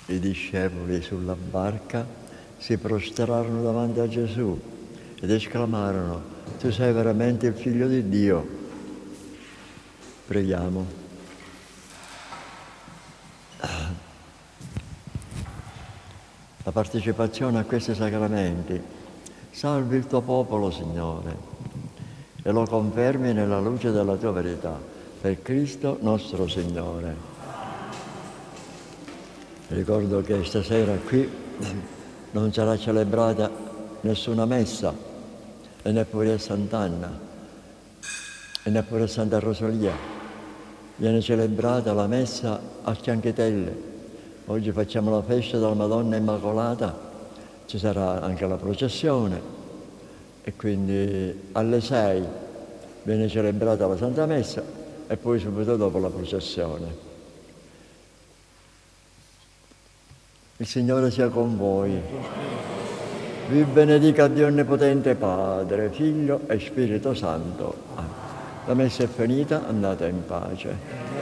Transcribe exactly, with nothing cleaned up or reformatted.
I discepoli sulla barca si prostrarono davanti a Gesù ed esclamarono: tu sei veramente il Figlio di Dio. Preghiamo. La partecipazione a questi sacramenti salvi il tuo popolo, Signore, e lo confermi nella luce della tua verità, per Cristo nostro Signore. Ricordo che stasera qui non sarà celebrata nessuna messa, e neppure a Sant'Anna, e neppure a Santa Rosalia. Viene celebrata la messa a Cianchitelle. Oggi facciamo la festa della Madonna Immacolata, ci sarà anche la processione e quindi alle sei viene celebrata la Santa Messa e poi subito dopo la processione. Il Signore sia con voi. Vi benedica Dio Onnipotente Padre, Figlio e Spirito Santo. Amen. La messa è finita, andate in pace.